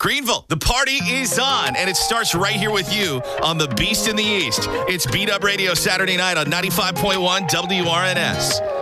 Greenville, the party is on, and it starts right here with you on the Beast in the East. It's Beat Up Radio Saturday night on 95.1 WRNS.